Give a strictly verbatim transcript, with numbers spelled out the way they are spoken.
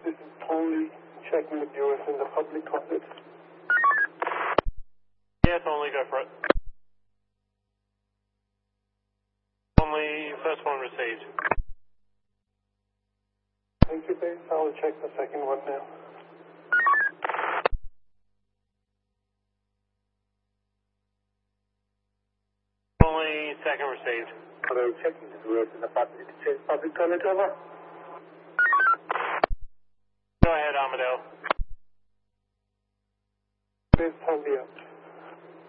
This is only checking with you in the public toilet. Yes, only go for it. Only first one received. Thank you, base. I'll check the second one now. Only second received. Hello, checking the doors in the public, public toilet, over. Go ahead, Armadale.